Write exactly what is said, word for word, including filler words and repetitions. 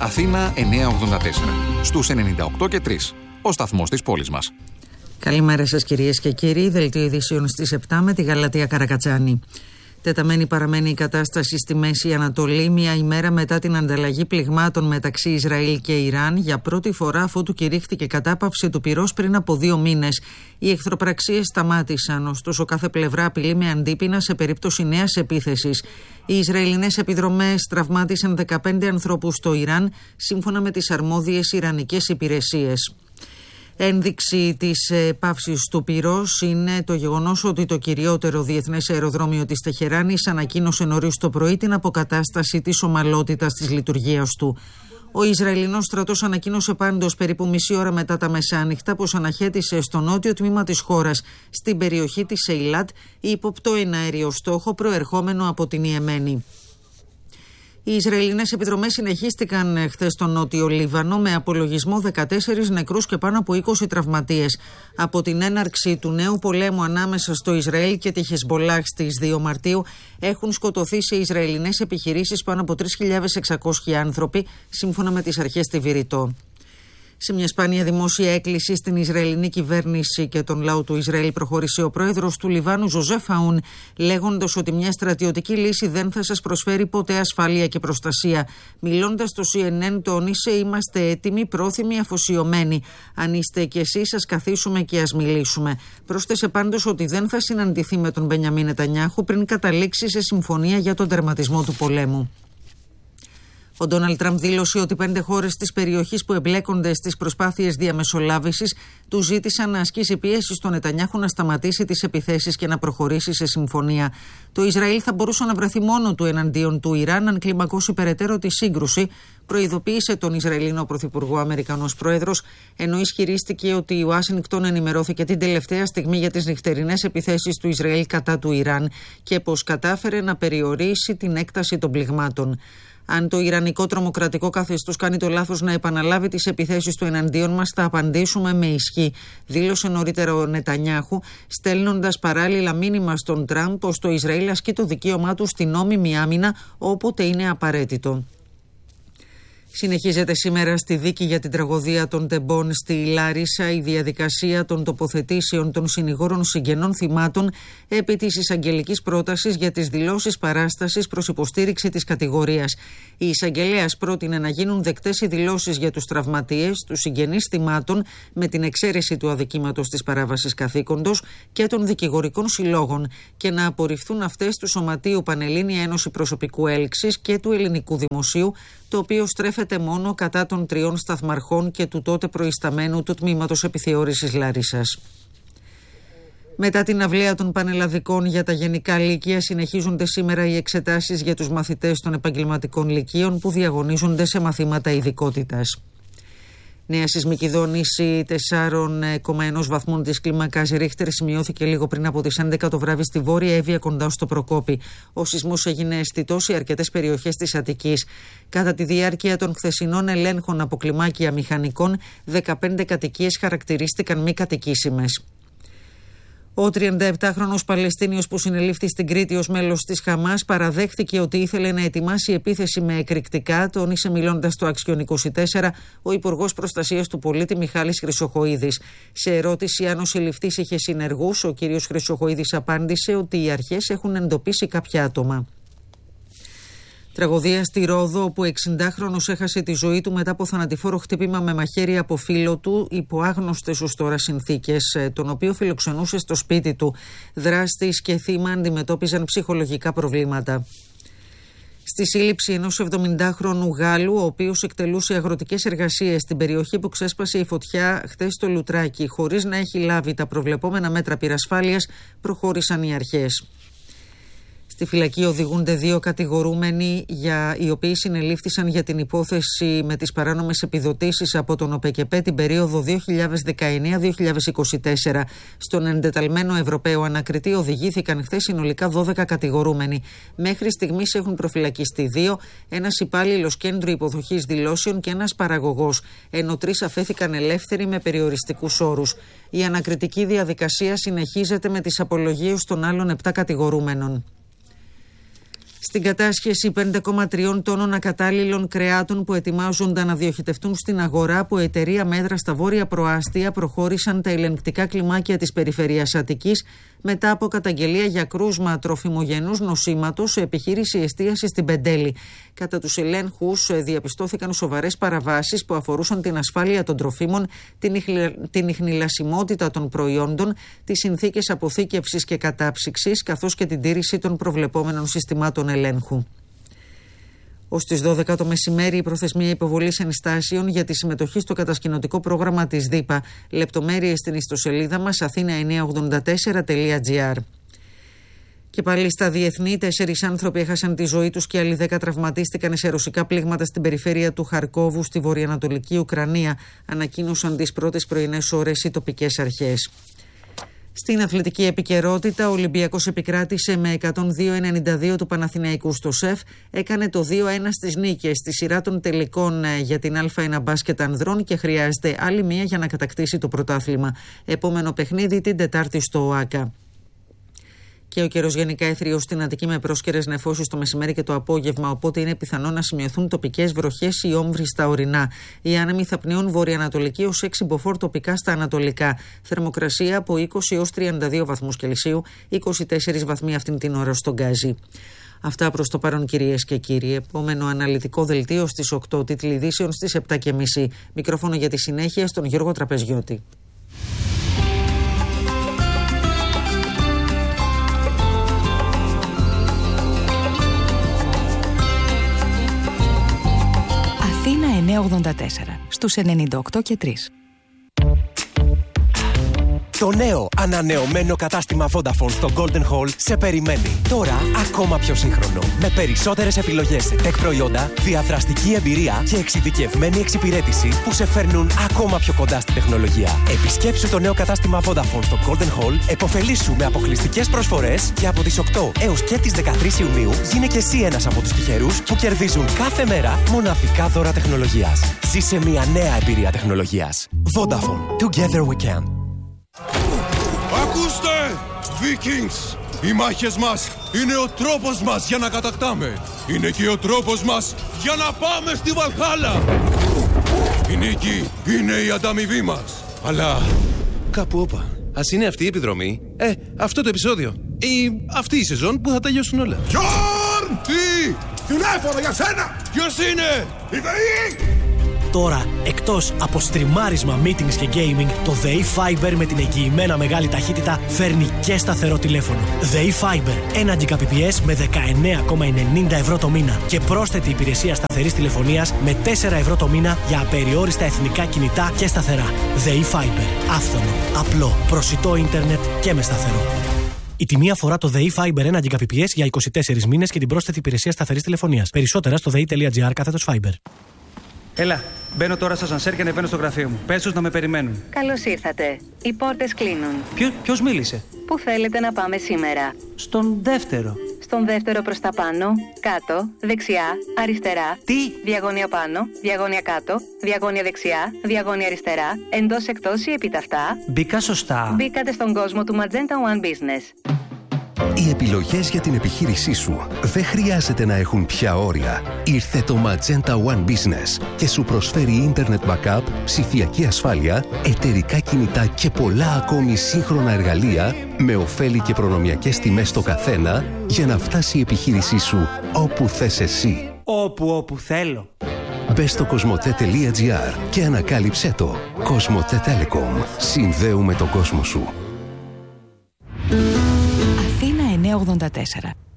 Αθήνα εννιακόσια ογδόντα τέσσερα. Στους ενενήντα οκτώ και τρία. Ο σταθμός της πόλης μας. Καλημέρα σας κυρίες και κύριοι. Δελτίο ειδήσεων στις επτά με τη Γαλατεία Καρακατσάνη. Τεταμένη παραμένει η κατάσταση στη Μέση Ανατολή, μία ημέρα μετά την ανταλλαγή πληγμάτων μεταξύ Ισραήλ και Ιράν, για πρώτη φορά αφότου κηρύχθηκε κατάπαυση του πυρός πριν από δύο μήνες. Οι εχθροπραξίες σταμάτησαν, ωστόσο κάθε πλευρά απειλεί με αντίπεινα σε περίπτωση νέας επίθεσης. Οι Ισραηλινές επιδρομές τραυμάτισαν δεκαπέντε ανθρώπους στο Ιράν, σύμφωνα με τις αρμόδιες ιρανικές υπηρεσίες. Ένδειξη της ε, πάυσης του πυρός είναι το γεγονός ότι το κυριότερο διεθνές αεροδρόμιο της Τεχεράνης ανακοίνωσε νωρίς το πρωί την αποκατάσταση της ομαλότητας της λειτουργίας του. Ο Ισραηλινός στρατός ανακοίνωσε πάντως περίπου μισή ώρα μετά τα μεσάνυχτα πως αναχέτησε στο νότιο τμήμα της χώρας, στην περιοχή της Ειλάτ, ύποπτο εναέριο στόχο προερχόμενο από την Ιεμένη. Οι Ισραηλινές επιδρομές συνεχίστηκαν χθες στο νότιο Λίβανο με απολογισμό δεκατέσσερις νεκρούς και πάνω από είκοσι τραυματίες. Από την έναρξη του νέου πολέμου ανάμεσα στο Ισραήλ και τη Χεσμπολάχ στις δύο Μαρτίου έχουν σκοτωθεί σε Ισραηλινές επιχειρήσεις πάνω από τρεις χιλιάδες εξακόσιοι άνθρωποι, σύμφωνα με τις αρχές στη Βηρητό. Σε μια σπάνια δημόσια έκκληση στην Ισραηλινή κυβέρνηση και τον λαό του Ισραήλ προχώρησε ο πρόεδρος του Λιβάνου, Ζωζέφ Αούν, λέγοντας ότι μια στρατιωτική λύση δεν θα σας προσφέρει ποτέ ασφάλεια και προστασία. Μιλώντας στο σι εν εν τόνισε: «Είμαστε έτοιμοι, πρόθυμοι, αφοσιωμένοι. Αν είστε κι εσείς, ας καθίσουμε και ας μιλήσουμε». Πρόσθεσε πάντως ότι δεν θα συναντηθεί με τον Μπενιαμίν Νετανιάχου πριν καταλήξει σε συμφωνία για τον τερματισμό του πολέμου. Ο Ντόναλντ Τραμπ δήλωσε ότι πέντε χώρες της περιοχής που εμπλέκονται στις προσπάθειες διαμεσολάβησης του ζήτησαν να ασκήσει πίεση στον Νετανιάχου να σταματήσει τις επιθέσεις και να προχωρήσει σε συμφωνία. Το Ισραήλ θα μπορούσε να βρεθεί μόνο του εναντίον του Ιράν αν κλιμακώσει περαιτέρω τη σύγκρουση, προειδοποίησε τον Ισραηλινό Πρωθυπουργό Αμερικανός Πρόεδρος, ενώ ισχυρίστηκε ότι η Ουάσιγκτον ενημερώθηκε την τελευταία στιγμή για τις νυχτερινές επιθέσεις του Ισραήλ κατά του Ιράν και πως κατάφερε να περιορίσει την έκταση των πληγμάτων. Αν το Ιρανικό τρομοκρατικό καθεστώς κάνει το λάθος να επαναλάβει τις επιθέσεις του εναντίον μας, θα απαντήσουμε με ισχύ, δήλωσε νωρίτερα ο Νετανιάχου, στέλνοντας παράλληλα μήνυμα στον Τραμπ πως το Ισραήλ ασκεί το δικαίωμά του στην νόμιμη άμυνα όποτε είναι απαραίτητο. Συνεχίζεται σήμερα στη δίκη για την τραγωδία των τεμπών στη Λάρισα η διαδικασία των τοποθετήσεων των συνηγόρων συγγενών θυμάτων επί της εισαγγελικής πρότασης για τις δηλώσεις παράστασης προς υποστήριξη της κατηγορίας. Η εισαγγελέας πρότεινε να γίνουν δεκτές οι δηλώσεις για τους τραυματίες, τους συγγενείς θυμάτων, με την εξαίρεση του αδικήματος της παράβασης καθήκοντος και των δικηγορικών συλλόγων, και να απορριφθούν αυτές του Σωματείου Πανελλήνια Ένωση Προσωπικού Έλξης και του Ελληνικού Δημοσίου, το οποίο στρέφεται μόνο κατά των τριών σταθμαρχών και του τότε προϊσταμένου του Τμήματος Επιθεώρησης Λάρισσας. Μετά την αυλαία των πανελλαδικών για τα γενικά λύκεια, συνεχίζονται σήμερα οι εξετάσεις για τους μαθητές των επαγγελματικών λυκείων που διαγωνίζονται σε μαθήματα ειδικότητας. Νέα σεισμική δόνηση τέσσερα κόμμα ένα βαθμών της κλίμακας Ρίχτερ σημειώθηκε λίγο πριν από τις έντεκα το βράδυ στη Βόρεια Εύβοια κοντά στο Προκόπη. Ο σεισμός έγινε αισθητός σε αρκετές περιοχές της Αττικής. Κατά τη διάρκεια των χθεσινών ελέγχων από κλιμάκια μηχανικών, δεκαπέντε κατοικίες χαρακτηρίστηκαν μη κατοικήσιμες. Ο τριανταεπτάχρονος Παλαιστίνιος που συνελήφθη στην Κρήτη ως μέλος της Χαμάς παραδέχθηκε ότι ήθελε να ετοιμάσει επίθεση με εκρηκτικά, τόνισε μιλώντας στο Άξιον είκοσι τέσσερα ο Υπουργός Προστασίας του Πολίτη Μιχάλης Χρυσοχοΐδης. Σε ερώτηση αν ο συλληφτής είχε συνεργούς, ο κ. Χρυσοχοΐδης απάντησε ότι οι αρχές έχουν εντοπίσει κάποια άτομα. Τραγωδία στη Ρόδο, όπου εξηντάχρονος έχασε τη ζωή του μετά από θανατηφόρο χτύπημα με μαχαίρι από φίλο του υπό άγνωστες ως τώρα συνθήκες, τον οποίο φιλοξενούσε στο σπίτι του. Δράστης και θύμα αντιμετώπιζαν ψυχολογικά προβλήματα. Στη σύλληψη ενός εβδομηντάχρονου Γάλλου, ο οποίος εκτελούσε αγροτικές εργασίες στην περιοχή που ξέσπασε η φωτιά χθες στο Λουτράκι, χωρίς να έχει λάβει τα προβλεπόμενα μέτρα πυρασφάλειας, προχώρησαν οι αρχές. Στη φυλακή οδηγούνται δύο κατηγορούμενοι, για, οι οποίοι συνελήφθησαν για την υπόθεση με τις παράνομες επιδοτήσεις από τον ΟΠΕΚΕΠΕ την περίοδο δύο χιλιάδες δεκαεννέα με δύο χιλιάδες είκοσι τέσσερα. Στον εντεταλμένο Ευρωπαίο ανακριτή οδηγήθηκαν χθες συνολικά δώδεκα κατηγορούμενοι. Μέχρι στιγμής έχουν προφυλακιστεί δύο, ένας υπάλληλος κέντρου υποδοχής δηλώσεων και ένας παραγωγός, ενώ τρεις αφέθηκαν ελεύθεροι με περιοριστικούς όρους. Η ανακριτική διαδικασία συνεχίζεται με τις απολογίες των άλλων επτά κατηγορούμενων. Στην κατάσχεση πέντε κόμμα τρία τόνων ακατάλληλων κρεάτων που ετοιμάζονταν να διοχετευτούν στην αγορά από εταιρεία Μέδρα στα βόρεια προάστια, προχώρησαν τα ελεγκτικά κλιμάκια της περιφερειάς Αττικής μετά από καταγγελία για κρούσμα τροφιμογενούς νοσήματος σε επιχείρηση εστίασης στην Πεντέλη. Κατά τους ελέγχους διαπιστώθηκαν σοβαρές παραβάσεις που αφορούσαν την ασφάλεια των τροφίμων, την, ιχλε... την ιχνηλασιμότητα των προϊόντων, τις συνθήκες αποθήκευσης και κατάψυξης, καθώς και την τήρηση των προβλεπόμενων συστημάτων ελέγχου. Ως τις δώδεκα το μεσημέρι η προθεσμία υποβολής ενστάσεων για τη συμμετοχή στο κατασκηνωτικό πρόγραμμα της ΔΥΠΑ. Λεπτομέρειες στην ιστοσελίδα μας αθήνα εννιακόσια ογδόντα τέσσερα τελεία τζι άρ. Και πάλι στα διεθνή, τέσσερις άνθρωποι έχασαν τη ζωή τους και άλλοι δέκα τραυματίστηκαν σε ρωσικά πλήγματα στην περιφέρεια του Χαρκόβου στη βορειοανατολική Ουκρανία, ανακοίνωσαν τις πρώτες πρωινές ώρες οι τοπικές αρχές. Στην αθλητική επικαιρότητα, ο Ολυμπιακός επικράτησε με εκατόν δύο ενενήντα δύο του Παναθηναϊκού στο ΣΕΦ, έκανε το δύο ένα στις νίκες στη σειρά των τελικών για την Α ένα μπάσκετ ανδρών και χρειάζεται άλλη μία για να κατακτήσει το πρωτάθλημα. Επόμενο παιχνίδι την Τετάρτη στο ΟΑΚΑ. Και ο καιρός γενικά έθριος στην Αττική με πρόσκαιρες νεφώσεις το μεσημέρι και το απόγευμα, οπότε είναι πιθανό να σημειωθούν τοπικές βροχές ή όμβροι στα ορεινά. Οι άνεμοι θα πνέουν βορειοανατολική ως έξι μποφόρ τοπικά στα ανατολικά. Θερμοκρασία από είκοσι έως τριάντα δύο βαθμούς Κελσίου, είκοσι τέσσερις βαθμοί αυτήν την ώρα στον Γκάζι. Αυτά προς το παρόν, κυρίες και κύριοι. Επόμενο αναλυτικό δελτίο στις οκτώ, τίτλοι ειδήσεων στις επτά και μισή. Μικρόφωνο για τη συνέχεια στον Γιώργο Τραπεζιώτη. Αθήνα εννιακόσια ογδόντα τέσσερα, στους ενενήντα οκτώ και τρία. Το νέο ανανεωμένο κατάστημα Vodafone στο Golden Hall σε περιμένει. Τώρα ακόμα πιο σύγχρονο. Με περισσότερες επιλογές σε tech προϊόντα, διαδραστική εμπειρία και εξειδικευμένη εξυπηρέτηση που σε φέρνουν ακόμα πιο κοντά στην τεχνολογία. Επισκέψου το νέο κατάστημα Vodafone στο Golden Hall, επωφελήσου με αποκλειστικές προσφορές και από τις οκτώ έως και τις δεκατρείς Ιουνίου γίνε και εσύ ένας από τους τυχερούς που κερδίζουν κάθε μέρα μοναδικά δώρα τεχνολογίας. Ζήσε μια νέα εμπειρία τεχνολογίας. Vodafone. Together we can. Ακούστε, Vikings! Οι μάχες μας είναι ο τρόπος μας για να κατακτάμε. Είναι και ο τρόπος μας για να πάμε στη Βαλχάλα. Η νίκη είναι η ανταμοιβή μας. Αλλά κάπου όπα. Ας είναι αυτή η επιδρομή, ε, αυτό το επεισόδιο ή αυτή η σεζόν που θα τελειώσουν όλα. Γιόρν! Τι! Τηλέφωνο για σένα! Ποιος είναι? Η ΔΕΗ! Τώρα, εκτός από στριμάρισμα, meetings και gaming, το ΔΕΗ Fiber με την εγγυημένα μεγάλη ταχύτητα φέρνει και σταθερό τηλέφωνο. ΔΕΗ Fiber, ένα Gbps με δεκαεννέα κόμμα ενενήντα ευρώ το μήνα και πρόσθετη υπηρεσία σταθερής τηλεφωνίας με τέσσερα ευρώ το μήνα για απεριόριστα εθνικά κινητά και σταθερά. ΔΕΗ Fiber, άφθονο, απλό, προσιτό ίντερνετ και με σταθερό. Η τιμή αφορά το ΔΕΗ Fiber ένα Gbps για είκοσι τέσσερις μήνες και την πρόσθετη υπηρεσία σταθερής τηλεφωνίας. Περισσότερα στο δei.gr κάθετος Fiber. Έλα, μπαίνω τώρα στο ασανσέρ και ανεβαίνω στο γραφείο μου. Πες τους να με περιμένουν. Καλώς ήρθατε. Οι πόρτες κλείνουν. Ποιο, ποιος μίλησε? Πού θέλετε να πάμε σήμερα? Στον δεύτερο. Στον δεύτερο προς τα πάνω, κάτω, δεξιά, αριστερά. Τι? Διαγώνια πάνω, διαγώνια κάτω, διαγώνια δεξιά, διαγώνια αριστερά, εντός εκτός ή επιταυτά. Μπήκα σωστά. Μπήκατε στον κόσμο του Magenta One Business. Οι επιλογές για την επιχείρησή σου δεν χρειάζεται να έχουν πια όρια. Ήρθε το Magenta One Business και σου προσφέρει Internet Backup, ψηφιακή ασφάλεια, εταιρικά κινητά και πολλά ακόμη σύγχρονα εργαλεία με ωφέλη και προνομιακές τιμές στο καθένα για να φτάσει η επιχείρησή σου όπου θες εσύ. Όπου, όπου θέλω. Μπες στο κοσμοτέ.gr και ανακάλυψέ το. Κοσμοτέ Telecom. Συνδέουμε τον κόσμο σου. Αθήνα εννιακόσια ογδόντα τέσσερα.